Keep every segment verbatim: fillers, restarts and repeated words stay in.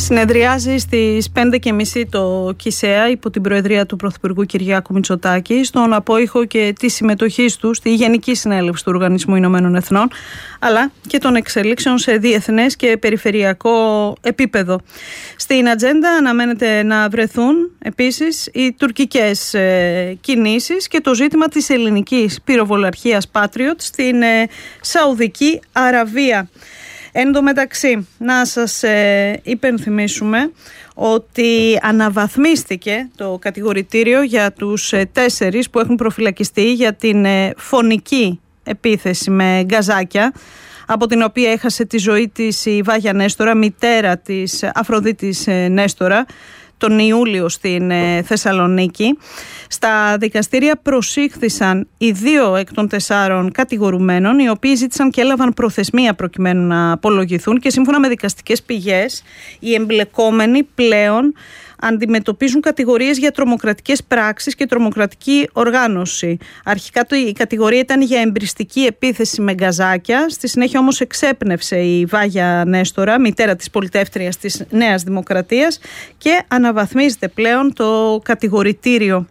Συνεδριάζει στις πέντε και μισή το ΚΙΣΕΑ υπό την προεδρία του Πρωθυπουργού Κυριάκου Μητσοτάκη, στον απόϊχο και τη συμμετοχή του στη Γενική Συνέλευση του Οργανισμού Ηνωμένων Εθνών, αλλά και των εξελίξεων σε διεθνές και περιφερειακό επίπεδο. Στην ατζέντα αναμένεται να βρεθούν επίσης οι τουρκικές ε, κινήσεις και το ζήτημα της ελληνικής πυροβολαρχίας Patriot στην ε, Σαουδική Αραβία. Εν τω μεταξύ, να σας ε, υπενθυμίσουμε ότι αναβαθμίστηκε το κατηγορητήριο για τους ε, τέσσερις που έχουν προφυλακιστεί για την ε, φωνική επίθεση με γκαζάκια, από την οποία έχασε τη ζωή της η Βάγια Νέστορα, μητέρα της Αφροδίτης ε, Νέστορα, τον Ιούλιο στην ε, Θεσσαλονίκη. Στα δικαστήρια προσήχθησαν οι δύο εκ των τεσσάρων κατηγορουμένων, οι οποίοι ζήτησαν και έλαβαν προθεσμία προκειμένου να απολογηθούν, και σύμφωνα με δικαστικές πηγές οι εμπλεκόμενοι πλέον αντιμετωπίζουν κατηγορίες για τρομοκρατικές πράξεις και τρομοκρατική οργάνωση. Αρχικά η κατηγορία ήταν για εμπριστική επίθεση με γκαζάκια. Στη συνέχεια όμως εξέπνευσε η Βάγια Νέστορα, μητέρα της πολιτεύτριας της Νέας Δημοκρατίας, και αναβαθμίζεται πλέον το κατηγορητήριο.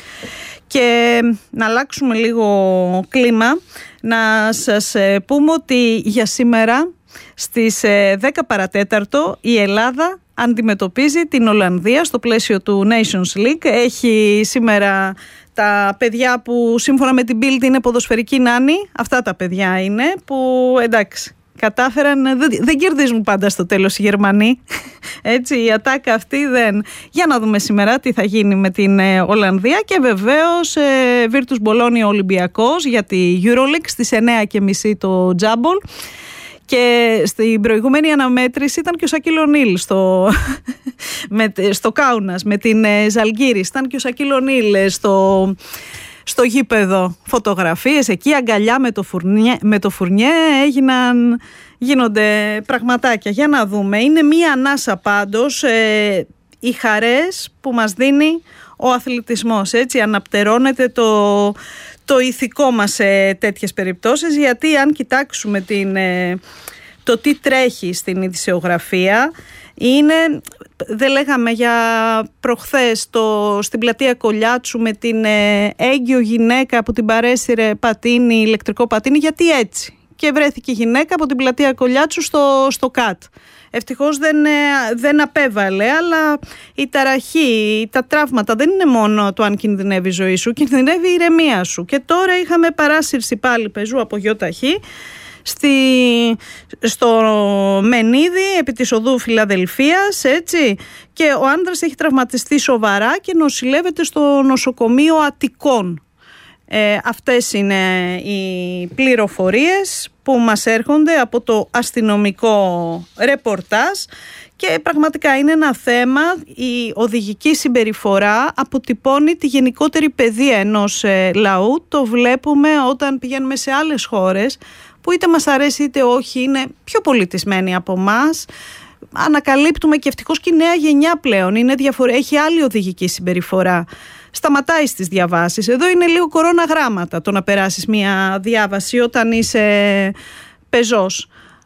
Και να αλλάξουμε λίγο κλίμα, να σας πούμε ότι για σήμερα στις δέκα παρατέταρτο η Ελλάδα αντιμετωπίζει την Ολλανδία στο πλαίσιο του Nations League. Έχει σήμερα τα παιδιά που σύμφωνα με την Bild είναι ποδοσφαιρικοί νάνοι. Αυτά τα παιδιά είναι που εντάξει κατάφεραν, δεν, δεν κερδίζουν πάντα στο τέλος οι Γερμανοί. Έτσι, η ατάκα αυτή δεν. Για να δούμε σήμερα τι θα γίνει με την ε, Ολλανδία, και βεβαίως ε, Virtus Bologna Ολυμπιακός για τη EuroLeague στις εννέα και μισή το Τζάμπολ. Και στην προηγούμενη αναμέτρηση ήταν και ο Σακίλ Ονίλ στο, με, στο Κάουνας με την Ζαλγκίρις. Ήταν και ο Σακίλ Ονίλ στο, στο γήπεδο. Φωτογραφίες εκεί, αγκαλιά με το Φουρνιέ, με το Φουρνιέ έγιναν, γίνονται πραγματάκια. Για να δούμε. Είναι μία ανάσα πάντως ε, οι χαρές που μας δίνει ο αθλητισμός. Έτσι αναπτερώνεται το... το ηθικό μας σε τέτοιες περιπτώσεις, γιατί αν κοιτάξουμε την, το τι τρέχει στην ειδησιογραφία, είναι, δεν λέγαμε για προχθές το, στην πλατεία Κολιάτσου με την έγκυο γυναίκα που την παρέσυρε πατίνι, ηλεκτρικό πατίνι, γιατί έτσι. Και βρέθηκε η γυναίκα από την πλατεία Κολιάτσου στο, στο ΚΑΤ. Ευτυχώς δεν, δεν απέβαλε, αλλά η ταραχή, τα τραύματα δεν είναι μόνο το αν κινδυνεύει η ζωή σου, κινδυνεύει η ηρεμία σου. Και τώρα είχαμε παράσυρση πάλι πεζού από γιοταχή στη, στο Μενίδη επί της οδού Φιλαδελφίας, έτσι, και ο άντρας έχει τραυματιστεί σοβαρά και νοσηλεύεται στο νοσοκομείο Αττικών. Ε, αυτές είναι οι πληροφορίες που μας έρχονται από το αστυνομικό ρεπορτάζ, και πραγματικά είναι ένα θέμα. Η οδηγική συμπεριφορά αποτυπώνει τη γενικότερη παιδεία ενός ε, λαού. Το βλέπουμε όταν πηγαίνουμε σε άλλες χώρες που είτε μας αρέσει είτε όχι είναι πιο πολιτισμένοι από μας. Ανακαλύπτουμε, και ευτυχώς και η νέα γενιά πλέον είναι διαφορε... έχει άλλη οδηγική συμπεριφορά. Σταματάει στις διαβάσεις. Εδώ είναι λίγο κορώνα γράμματα το να περάσεις μια διάβαση όταν είσαι πεζός.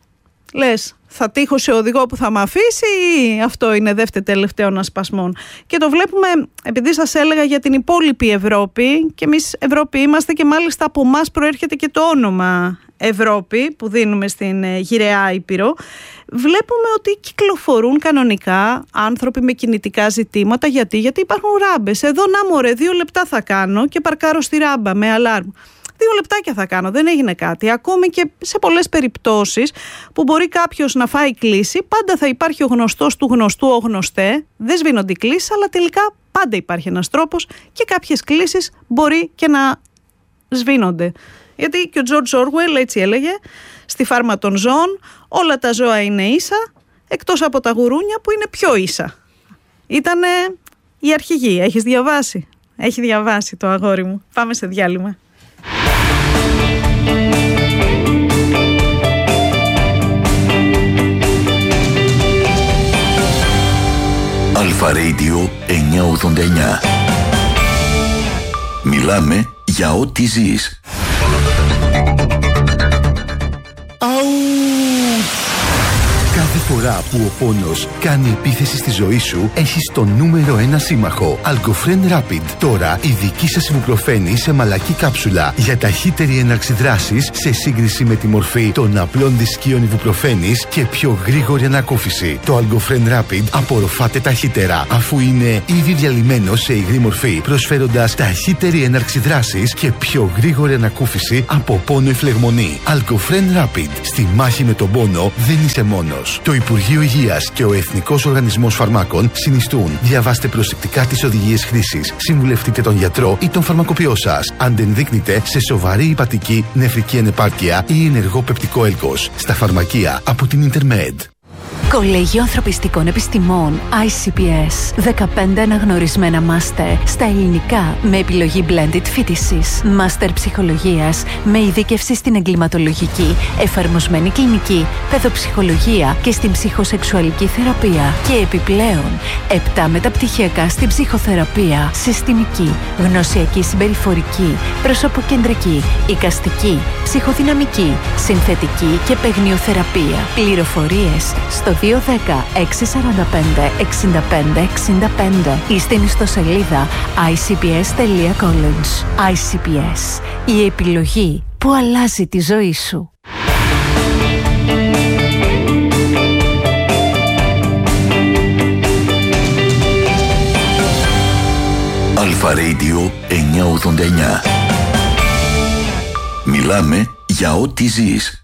Λες, θα τύχω σε οδηγό που θα με αφήσει, ή αυτό είναι δεύτερο τελευταίων ασπασμών. Και το βλέπουμε, επειδή σας έλεγα για την υπόλοιπη Ευρώπη, και εμείς Ευρώπη είμαστε, και μάλιστα από εμάς προέρχεται και το όνομα Ευρώπη που δίνουμε στην γυραιά Ήπειρο. Βλέπουμε ότι κυκλοφορούν κανονικά άνθρωποι με κινητικά ζητήματα. Γιατί, γιατί υπάρχουν ράμπες. Εδώ να μωρέ, δύο λεπτά θα κάνω και παρκάρω στη ράμπα με αλάρμ. Δύο λεπτάκια θα κάνω, δεν έγινε κάτι. Ακόμη και σε πολλές περιπτώσεις που μπορεί κάποιος να φάει κλίση, πάντα θα υπάρχει ο γνωστός του γνωστού, ο γνωστέ. Δεν σβήνονται οι κλίσεις, αλλά τελικά πάντα υπάρχει ένας τρόπος, και κάποιες κλίσεις μπορεί και να σβήνονται. Γιατί και ο George Orwell έτσι έλεγε, στη φάρμα των ζώων όλα τα ζώα είναι ίσα, εκτός από τα γουρούνια που είναι πιο ίσα. Ήτανε η αρχηγοί. Έχεις διαβάσει? Έχει διαβάσει το αγόρι μου. Πάμε σε διάλειμμα. Αλφα Radio εννιακόσια ογδόντα εννιά. Μιλάμε για ό,τι ζεις. Αου! Κάθε φορά που ο πόνος κάνει επίθεση στη ζωή σου, έχεις το νούμερο ένα σύμμαχο. Algofren Rapid. Τώρα η δική σας ιβουπροφένη σε μαλακή κάψουλα για ταχύτερη έναρξη δράσης σε σύγκριση με τη μορφή των απλών δισκίων ιβουπροφένης και πιο γρήγορη ανακούφιση. Το Algofren Rapid απορροφάται ταχύτερα, αφού είναι ήδη διαλυμένο σε υγρή μορφή, προσφέροντας ταχύτερη έναρξη δράσης και πιο γρήγορη ανακούφιση από πόνο ή φλεγμονή. Algofren Rapid. Στη μάχη με τον πόνο δεν είσαι μόνος. Το Υπουργείο Υγείας και ο Εθνικός Οργανισμός Φαρμάκων συνιστούν. Διαβάστε προσεκτικά τις οδηγίες χρήσης. Συμβουλευτείτε τον γιατρό ή τον φαρμακοποιό σας. Αν δεν δείχνετε σε σοβαρή υπατική νεφρική ανεπάρκεια ή ενεργό πεπτικό έλκος. Στα φαρμακεία από την Intermed. Κολέγιο Ανθρωπιστικών Επιστημών άι σι πι ες. δεκαπέντε αναγνωρισμένα μάστερ στα ελληνικά με επιλογή blended φοιτησης. Μάστερ ψυχολογίας με ειδίκευση στην εγκληματολογική, εφαρμοσμένη κλινική, παιδοψυχολογία και στην ψυχοσεξουαλική θεραπεία. Και επιπλέον, επτά μεταπτυχιακά στην ψυχοθεραπεία, συστημική, γνωσιακή συμπεριφορική, προσωποκεντρική, εικαστική, ψυχοδυναμική, συνθετική και παιγνιοθεραπεία. Πληροφορίες στο δύο ένα μηδέν έξι τέσσερα πέντε έξι πέντε έξι πέντε ή στην ιστοσελίδα άι σι πι ες τελεία college. άι σι πι ες. Η επιλογή που αλλάζει τη ζωή σου. Αλφα Radio εννιακόσια ογδόντα εννιά. Μιλάμε για ό,τι ζεις.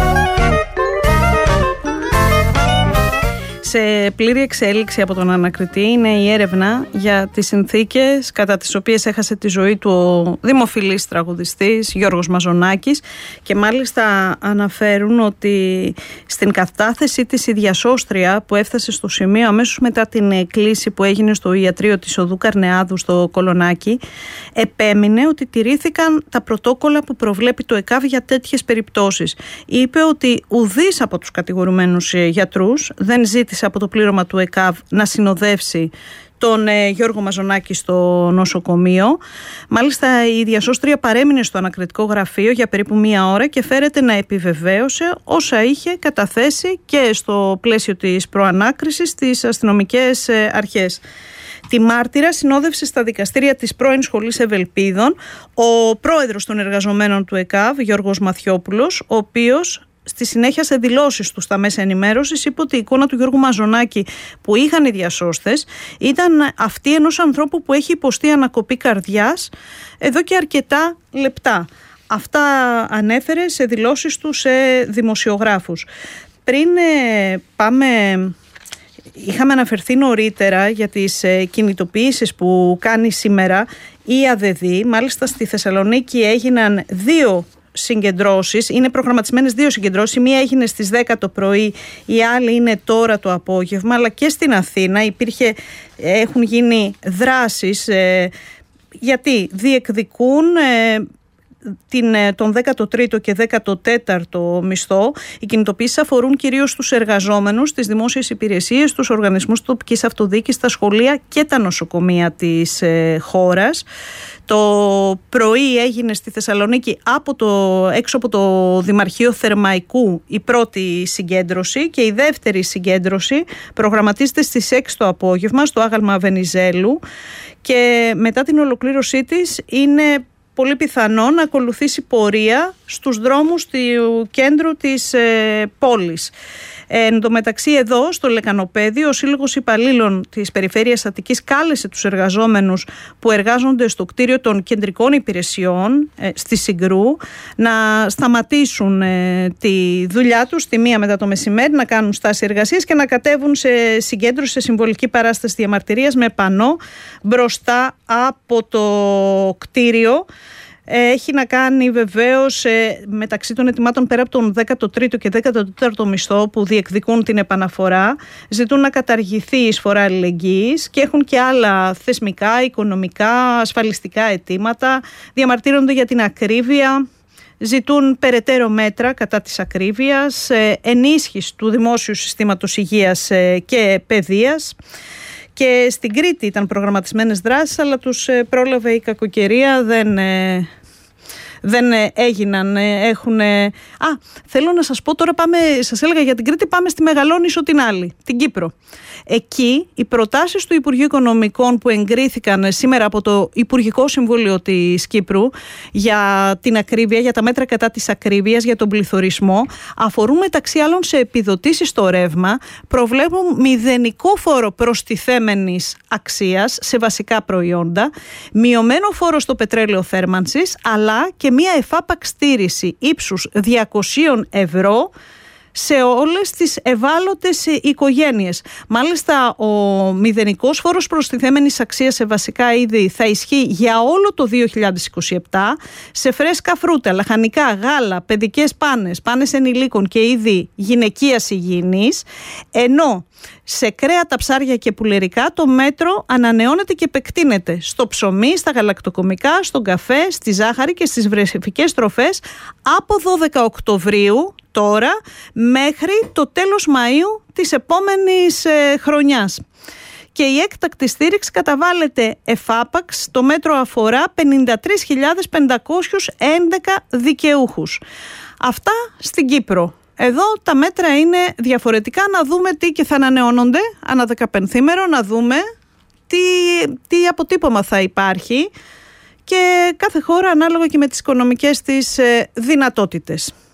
Σε πλήρη εξέλιξη από τον ανακριτή είναι η έρευνα για τις συνθήκες κατά τις οποίες έχασε τη ζωή του ο δημοφιλής τραγουδιστής Γιώργος Μαζονάκης, και μάλιστα αναφέρουν ότι στην κατάθεσή της η διασώστρια που έφτασε στο σημείο αμέσως μετά την κλήση που έγινε στο ιατρείο της Οδού Καρνεάδου στο Κολονάκι, επέμεινε ότι τηρήθηκαν τα πρωτόκολλα που προβλέπει το ΕΚΑΒ για τέτοιες περιπτώσεις. Είπε ότι ουδής από τους κατηγορουμένους γιατρούς δεν ζήτησε από το πλήρωμα του ΕΚΑΒ να συνοδεύσει τον ε, Γιώργο Μαζονάκη στο νοσοκομείο. Μάλιστα η διασώστρια παρέμεινε στο ανακριτικό γραφείο για περίπου μία ώρα και φέρεται να επιβεβαίωσε όσα είχε καταθέσει και στο πλαίσιο της προανάκρισης στις αστυνομικές ε, αρχές. Τη μάρτυρα συνόδευσε στα δικαστήρια της πρώην Σχολής Ευελπίδων ο πρόεδρος των εργαζομένων του ΕΚΑΒ, Γιώργος Μαθιόπουλος, ο οποίος στη συνέχεια σε δηλώσεις του στα μέσα ενημέρωσης είπε ότι η εικόνα του Γιώργου Μαζονάκη που είχαν οι διασώστες ήταν αυτή ενός ανθρώπου που έχει υποστεί ανακοπή καρδιάς εδώ και αρκετά λεπτά. Αυτά ανέφερε σε δηλώσεις του σε δημοσιογράφους. Πριν ε, πάμε... Είχαμε αναφερθεί νωρίτερα για τις ε, κινητοποιήσεις που κάνει σήμερα η ΑΔΔ. Μάλιστα στη Θεσσαλονίκη έγιναν δύο συγκεντρώσεις, είναι προγραμματισμένες δύο συγκεντρώσεις. Η μία έγινε στις δέκα το πρωί, η άλλη είναι τώρα το απόγευμα, αλλά και στην Αθήνα υπήρχε, έχουν γίνει δράσεις ε, γιατί διεκδικούν ε, την, τον δέκατο τρίτο και δέκατο τέταρτο μισθό. Οι κινητοποιήσεις αφορούν κυρίως τους εργαζόμενους, τις δημόσιες υπηρεσίες, τους οργανισμούς τοπικής αυτοδιοίκησης, τα σχολεία και τα νοσοκομεία της ε, χώρας. Το πρωί έγινε στη Θεσσαλονίκη από το, έξω από το Δημαρχείο Θερμαϊκού η πρώτη συγκέντρωση, και η δεύτερη συγκέντρωση προγραμματίζεται στις έξι το απόγευμα στο άγαλμα Βενιζέλου, και μετά την ολοκλήρωσή της είναι πολύ πιθανό να ακολουθήσει πορεία στους δρόμους του κέντρου της ε, πόλης. Εν τω μεταξύ, εδώ στο Λεκανοπέδιο, ο Σύλλογος Υπαλλήλων της Περιφέρειας Αττικής κάλεσε τους εργαζόμενους που εργάζονται στο κτίριο των κεντρικών υπηρεσιών ε, στη Συγκρού να σταματήσουν ε, τη δουλειά τους τη μία μετά το μεσημέρι, να κάνουν στάση εργασίας και να κατέβουν σε συγκέντρωση, σε συμβολική παράσταση διαμαρτυρίας με πανό μπροστά από το κτίριο. Έχει να κάνει βεβαίως ε, μεταξύ των ετοιμάτων, πέρα από τον δέκατο τρίτο και δέκατο τέταρτο μισθό που διεκδικούν την επαναφορά, ζητούν να καταργηθεί η εισφορά αλληλεγγύης και έχουν και άλλα θεσμικά, οικονομικά, ασφαλιστικά αιτήματα. Διαμαρτύρονται για την ακρίβεια, ζητούν περαιτέρω μέτρα κατά της ακρίβειας, ε, ενίσχυση του δημόσιου συστήματος υγείας ε, και παιδείας. Και στην Κρήτη ήταν προγραμματισμένες δράσεις, αλλά τους πρόλαβε η κακοκαιρία, δεν, δεν έγιναν, έχουν... Α, θέλω να σας πω τώρα, πάμε, σας έλεγα για την Κρήτη, πάμε στη Μεγαλόνισο την άλλη, την Κύπρο. Εκεί οι προτάσεις του Υπουργείου Οικονομικών που εγκρίθηκαν σήμερα από το Υπουργικό Συμβούλιο της Κύπρου για την ακρίβεια, για τα μέτρα κατά της ακρίβειας, για τον πληθωρισμό, αφορούν μεταξύ άλλων σε επιδοτήσεις στο ρεύμα, προβλέπουν μηδενικό φόρο προστιθέμενης αξίας σε βασικά προϊόντα, μειωμένο φόρο στο πετρέλαιο θέρμανσης, αλλά και μια εφάπαξ στήριξη ύψους διακόσια ευρώ σε όλες τις ευάλωτες οικογένειες. Μάλιστα, ο μηδενικός φόρος προστιθέμενης αξίας σε βασικά είδη θα ισχύει για όλο το δύο χιλιάδες είκοσι επτά σε φρέσκα φρούτα, λαχανικά, γάλα, παιδικές πάνες, πάνες ενηλίκων και είδη γυναικείας υγιεινής, ενώ σε κρέατα, ψάρια και πουλερικά το μέτρο ανανεώνεται και επεκτείνεται στο ψωμί, στα γαλακτοκομικά, στον καφέ, στη ζάχαρη και στις βρεφικές τροφές από δώδεκα Οκτωβρίου τώρα μέχρι το τέλος Μαΐου της επόμενης ε, χρονιάς. Και η έκτακτη στήριξη καταβάλλεται εφάπαξ. Το μέτρο αφορά πενήντα τρεις χιλιάδες πεντακόσιους έντεκα δικαιούχους. Αυτά στην Κύπρο. Εδώ τα μέτρα είναι διαφορετικά, να δούμε τι και θα ανανεώνονται ανά δεκαπενθήμερο, να δούμε τι, τι αποτύπωμα θα υπάρχει και κάθε χώρα ανάλογα και με τις οικονομικές της δυνατότητες.